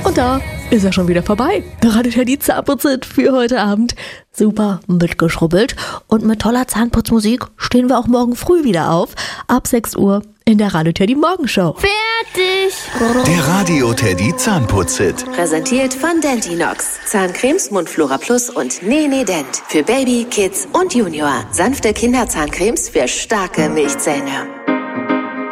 Und da ist er schon wieder vorbei. Gerade die Zahnputze für heute Abend. Super mitgeschrubbelt. Und mit toller Zahnputzmusik stehen wir auch morgen früh wieder auf. Ab 6 Uhr in der Radio Teddy Morgenshow. Fertig! Der Radio Teddy Zahnputz-Hit. Präsentiert von Dentinox. Zahncremes, Mundflora Plus und Nene Dent. Für Baby, Kids und Junior. Sanfte Kinderzahncremes für starke Milchzähne.